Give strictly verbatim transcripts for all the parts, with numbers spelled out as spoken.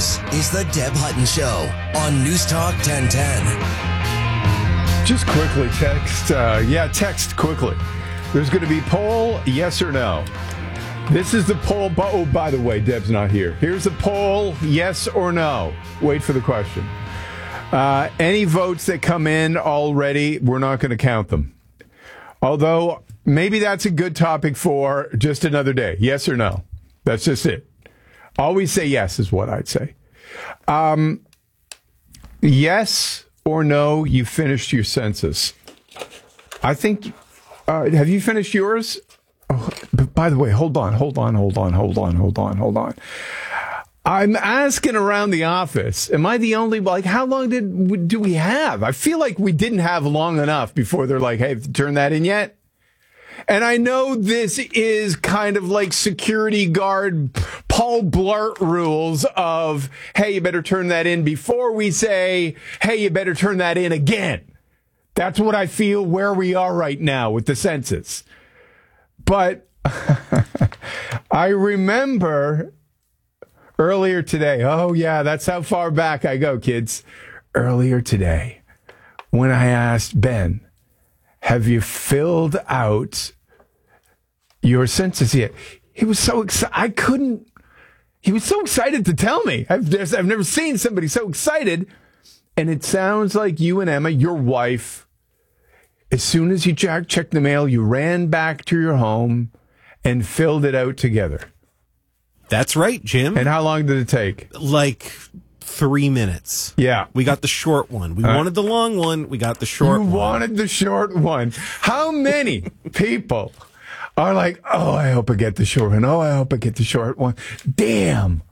This is the Deb Hutton Show on News Talk ten ten. Just quickly text, uh, yeah, text quickly. There's going to be poll, yes or no. This is the poll. Oh, by the way, Deb's not here. Here's the poll, yes or no. Wait for the question. Uh, any votes that come in already, we're not going to count them. Although, maybe that's a good topic for just another day. Yes or no? That's just it. Always say yes is what I'd say. Um, yes or no, you finished your census. I think, uh, have you finished yours? Oh, by the way, hold on, hold on, hold on, hold on, hold on, hold on. I'm asking around the office, am I the only, like, how long did we, do we have? I feel like we didn't have long enough before they're like, hey, have you turned that in yet? And I know this is kind of like security guard Paul Blart rules of, hey, you better turn that in before we say, hey, you better turn that in again. That's what I feel where we are right now with the census. But I remember earlier today, oh, yeah, that's how far back I go, kids. Earlier today, when I asked Ben, have you filled out your census yet? He was so excited. I couldn't. He was so excited to tell me. I've, just, I've never seen somebody so excited. And it sounds like you and Emma, your wife, as soon as you check, checked the mail, you ran back to your home and filled it out together. That's right, Jim. And how long did it take? Like three minutes. Yeah. We got the short one. We uh, wanted the long one. We got the short you one. You wanted the short one. How many people are like, oh, I hope I get the short one. Oh, I hope I get the short one. Damn.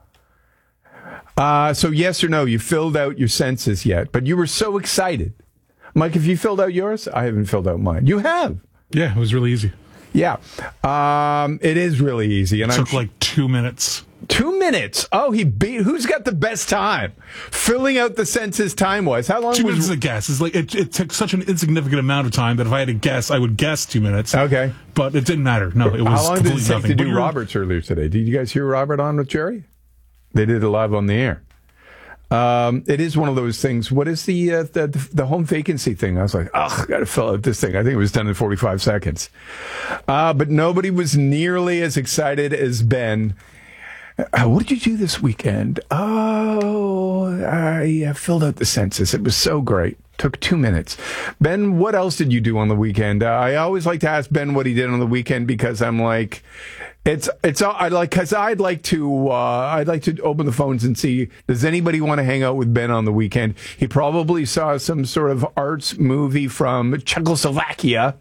Uh, so yes or no, you filled out your census yet, but you were so excited. Mike, have you filled out yours? I haven't filled out mine. You have. Yeah, it was really easy. Yeah. Um, it is really easy. And it took I'm, like two minutes. Two minutes? Oh, he beat. Who's got the best time? Filling out the census time-wise. How long two was... Two minutes is a guess. It's like, it, it took such an insignificant amount of time that if I had to guess, I would guess two minutes. Okay. But it didn't matter. No, it was How long did it take nothing. to do Roberts earlier today? Did you guys hear Robert on with Jerry? They did it live on the air. Um, it is one of those things. What is the, uh, the the home vacancy thing? I was like, oh, I got to fill out this thing. I think it was done in forty-five seconds. Uh, but nobody was nearly as excited as Ben. Uh, what did you do this weekend? Oh, I uh, filled out the census. It was so great. Took two minutes. Ben, what else did you do on the weekend? Uh, I always like to ask Ben what he did on the weekend because I'm like, it's it's. I like because I'd like to. Uh, I'd like to open the phones and see. Does anybody want to hang out with Ben on the weekend? He probably saw some sort of arts movie from Czechoslovakia,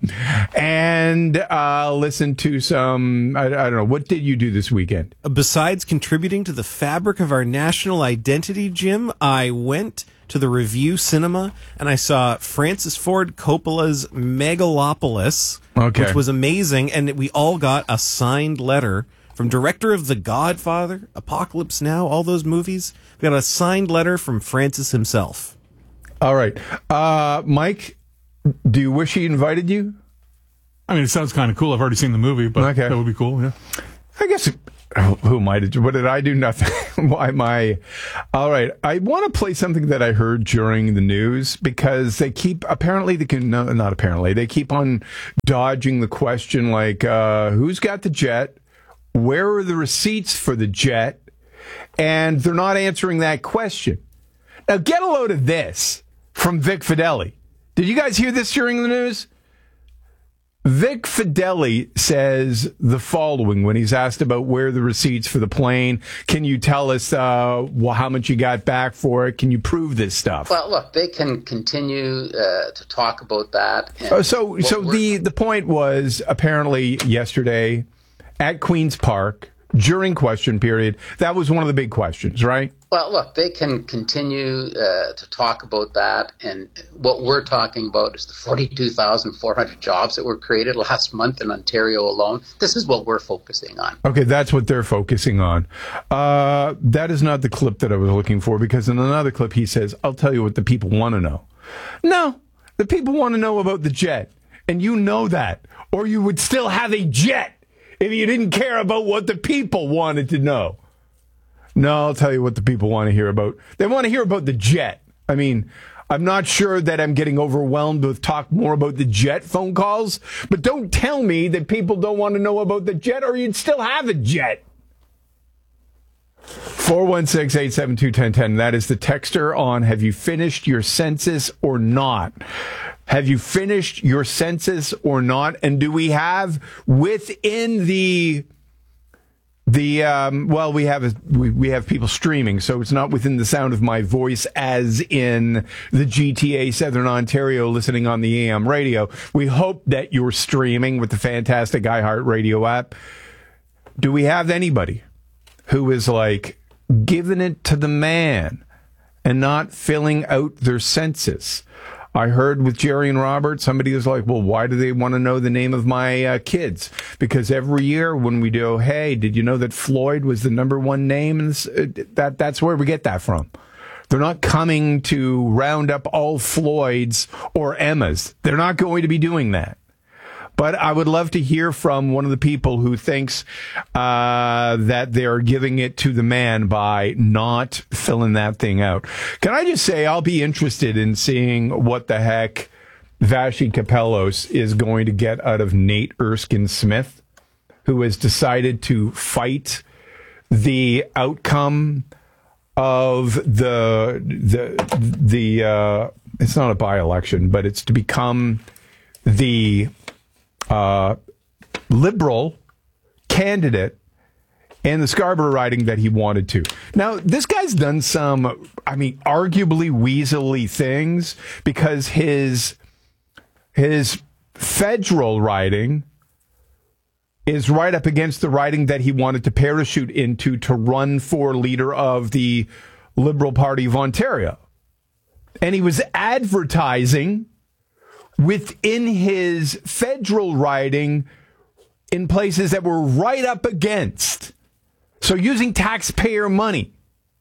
and uh, listened to some. I, I don't know. What did you do this weekend? Besides contributing to the fabric of our national identity, Jim, I went to the Review Cinema, and I saw Francis Ford Coppola's Megalopolis, okay. which was amazing, and we all got a signed letter from director of The Godfather, Apocalypse Now, all those movies. We got a signed letter from Francis himself. All right. Uh, Mike, do you wish he invited you? I mean, it sounds kind of cool. I've already seen the movie, but okay. That would be cool, yeah. I guess... It, Who am I? To, what did I do? Nothing. Why am I? All right. I want to play something that I heard during the news because they keep, apparently they can, no, not apparently, they keep on dodging the question like, uh, who's got the jet? Where are the receipts for the jet? And they're not answering that question. Now get a load of this from Vic Fedeli. Did you guys hear this during the news? Vic Fedeli says the following when he's asked about where the receipts for the plane. Can you tell us uh, well, how much you got back for it? Can you prove this stuff? Well, look, they can continue uh, to talk about that. And uh, so so the, the point was apparently yesterday at Queen's Park during question period, that was one of the big questions, right? Well, look, they can continue uh, to talk about that, and what we're talking about is the forty-two thousand four hundred jobs that were created last month in Ontario alone. This is what we're focusing on. Okay, that's what they're focusing on. Uh, that is not the clip that I was looking for, because in another clip he says, I'll tell you what the people want to know. No, the people want to know about the jet, and you know that, or you would still have a jet if you didn't care about what the people wanted to know. No, I'll tell you what the people want to hear about. They want to hear about the jet. I mean, I'm not sure that I'm getting overwhelmed with talk more about the jet phone calls, but don't tell me that people don't want to know about the jet or you'd still have a jet. four one six, eight seven two, one zero one zero. That is the texter on have you finished your census or not? Have you finished your census or not? And do we have within the the um, well, we have a, we, we have people streaming, so it's not within the sound of my voice as in the G T A Southern Ontario listening on the A M radio. We hope that you're streaming with the fantastic iHeartRadio app. Do we have anybody who is like giving it to the man and not filling out their census? I heard with Jerry and Robert, somebody was like, well, why do they want to know the name of my uh, kids? Because every year when we do, hey, did you know that Floyd was the number one name? And that that's where we get that from. They're not coming to round up all Floyds or Emmas. They're not going to be doing that. But I would love to hear from one of the people who thinks uh, that they're giving it to the man by not filling that thing out. Can I just say I'll be interested in seeing what the heck Vassy Kapelos is going to get out of Nate Erskine Smith, who has decided to fight the outcome of the the the. Uh, it's not a by-election, but it's to become the Uh, liberal candidate in the Scarborough riding that he wanted to. Now, this guy's done some, I mean, arguably weaselly things because his his federal riding is right up against the riding that he wanted to parachute into to run for leader of the Liberal Party of Ontario. And he was advertising within his federal riding in places that were right up against. So using taxpayer money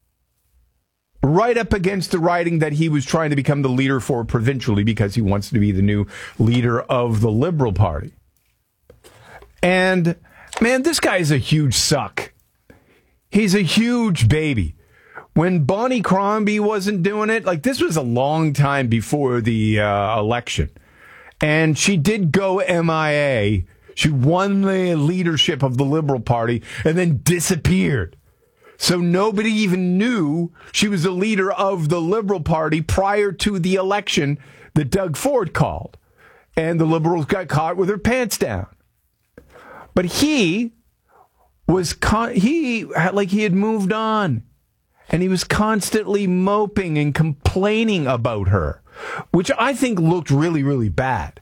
right up against the riding that he was trying to become the leader for provincially because he wants to be the new leader of the Liberal Party. And, man, this guy is a huge suck. He's a huge baby. When Bonnie Crombie wasn't doing it, like this was a long time before the uh, election. And she did go M I A. She won the leadership of the Liberal Party and then disappeared. So nobody even knew she was the leader of the Liberal Party prior to the election that Doug Ford called. And the Liberals got caught with their pants down. But he was, con- he like he had moved on. And he was constantly moping and complaining about her, which I think looked really, really bad.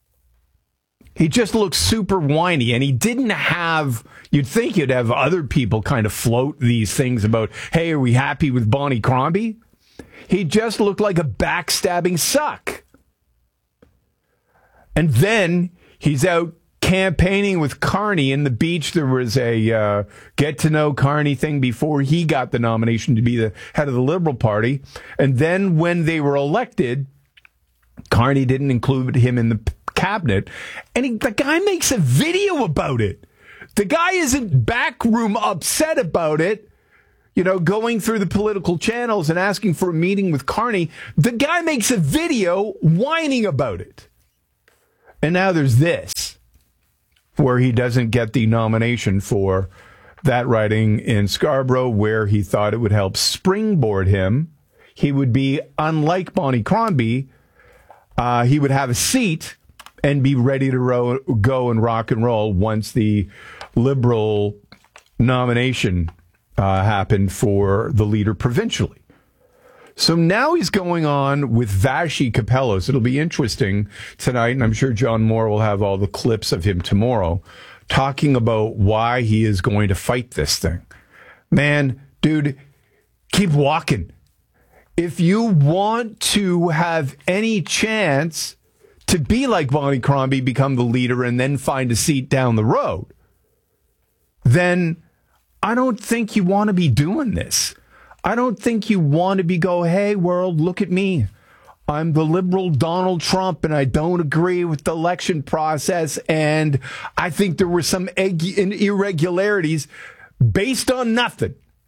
He just looked super whiny, and he didn't have, you'd think you'd have other people kind of float these things about, hey, are we happy with Bonnie Crombie? He just looked like a backstabbing suck. And then he's out campaigning with Carney in the beach. There was a uh, get to know Carney thing before he got the nomination to be the head of the Liberal Party. And then when they were elected, Carney didn't include him in the cabinet. And he, the guy makes a video about it. The guy isn't backroom upset about it, you know, going through the political channels and asking for a meeting with Carney. The guy makes a video whining about it. And now there's this, where he doesn't get the nomination for that riding in Scarborough, where he thought it would help springboard him. He would be, unlike Bonnie Crombie, uh, he would have a seat and be ready to ro- go and rock and roll once the Liberal nomination uh, happened for the leader provincially. So now he's going on with Vassy Kapelos. It'll be interesting tonight, and I'm sure John Moore will have all the clips of him tomorrow, talking about why he is going to fight this thing. Man, dude, keep walking. If you want to have any chance to be like Bonnie Crombie, become the leader, and then find a seat down the road, then I don't think you want to be doing this. I don't think you want to be go, hey, world, look at me. I'm the liberal Donald Trump, and I don't agree with the election process, and I think there were some egg- irregularities based on nothing.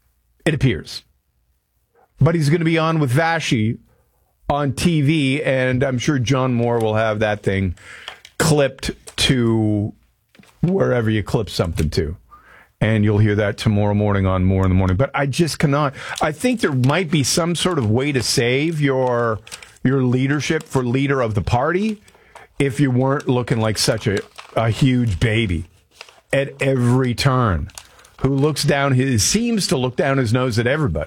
It appears. But he's going to be on with Vashi on T V, and I'm sure John Moore will have that thing clipped to wherever you clip something to. And you'll hear that tomorrow morning on More in the Morning. But I just cannot. I think there might be some sort of way to save your your leadership for leader of the party if you weren't looking like such a, a huge baby at every turn, who looks down his, seems to look down his nose at everybody.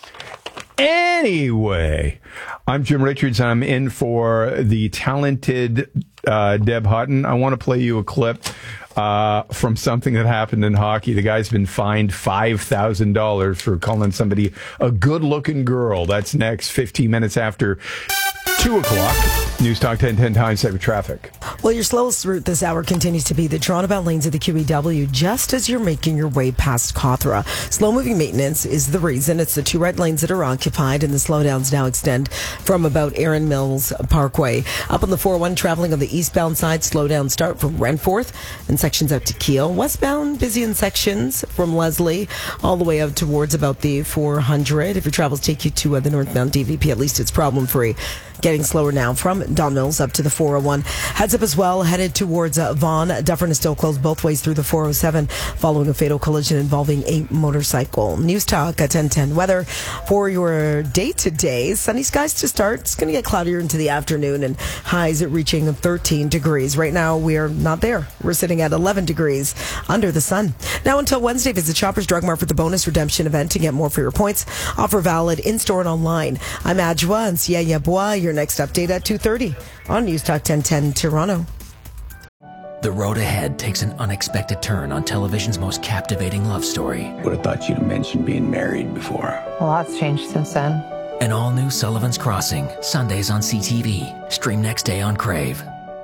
Anyway, I'm Jim Richards. I'm in for the talented uh, Deb Hutton. I want to play you a clip uh, from something that happened in hockey. The guy's been fined five thousand dollars for calling somebody a good-looking girl. That's next, fifteen minutes after two o'clock. News Talk ten ten Times Saver Traffic. Well, your slowest route this hour continues to be the Toronto-bound lanes of the Q E W just as you're making your way past Cawthra. Slow-moving maintenance is the reason. It's the two right lanes that are occupied, and the slowdowns now extend from about Erin Mills Parkway. Up on the four oh one, traveling on the eastbound side, slowdowns start from Renforth and sections out to Kiel. Westbound, busy in sections from Leslie all the way out towards about the four hundred. If your travels take you to uh, the northbound D V P, at least it's problem-free. Getting slower now from Don Mills up to the four oh one. Heads up as well, headed towards uh, Vaughan. Dufferin is still closed both ways through the four oh seven following a fatal collision involving a motorcycle. News Talk at ten ten. Weather for your day today. Sunny skies to start. It's going to get cloudier into the afternoon and highs reaching thirteen degrees. Right now, we're not there. We're sitting at eleven degrees under the sun. Now until Wednesday, visit Shoppers Drug Mart for the bonus redemption event to get more for your points. Offer valid in-store and online. I'm Adjoa and Siaya Bois. Your next update at two thirty on News Talk ten ten Toronto. The road ahead takes an unexpected turn on television's most captivating love story. Would have thought you'd have mentioned being married before. A lot's changed since then. An all-new Sullivan's Crossing, Sundays on C T V. Stream next day on Crave.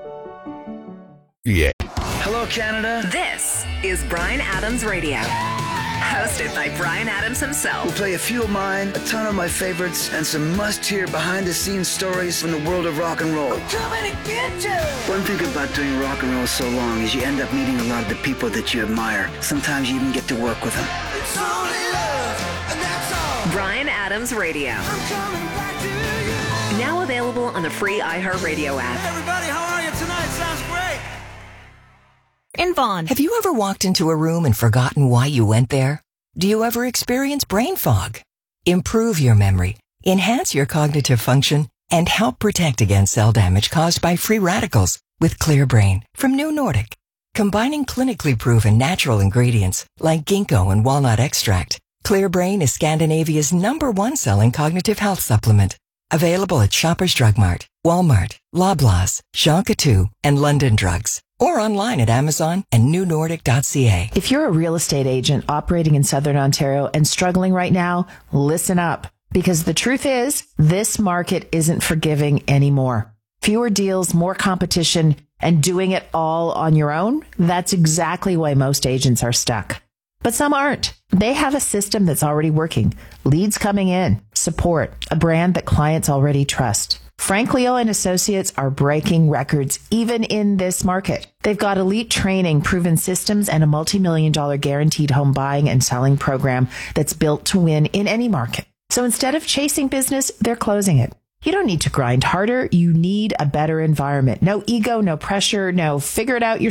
Yeah. Hello, Canada. This is Bryan Adams Radio. Hosted by Bryan Adams himself. We'll play a few of mine, a ton of my favorites, and some must-hear behind-the-scenes stories from the world of rock and roll. We're coming to get you! One thing about doing rock and roll so long is you end up meeting a lot of the people that you admire. Sometimes you even get to work with them. It's only love, and that's all. Bryan Adams Radio. I'm coming back to you. Now available on the free iHeartRadio app. Hey everybody, how are you tonight? Sounds great. In Vaughan. Have you ever walked into a room and forgotten why you went there? Do you ever experience brain fog? Improve your memory, enhance your cognitive function, and help protect against cell damage caused by free radicals with Clear Brain from New Nordic. Combining clinically proven natural ingredients like ginkgo and walnut extract, Clear Brain is Scandinavia's number one selling cognitive health supplement. Available at Shoppers Drug Mart, Walmart, Loblaws, Jean Coutu, and London Drugs. Or online at Amazon and new nordic dot c a. If you're a real estate agent operating in Southern Ontario and struggling right now, listen up. Because the truth is, this market isn't forgiving anymore. Fewer deals, more competition, and doing it all on your own? That's exactly why most agents are stuck. But some aren't. They have a system that's already working. Leads coming in, support, a brand that clients already trust. Frank Leo and Associates are breaking records even in this market. They've got elite training, proven systems, and a multi-million dollar guaranteed home buying and selling program that's built to win in any market. So instead of chasing business, they're closing it. You don't need to grind harder. You need a better environment. No ego, no pressure, no figure it out yourself.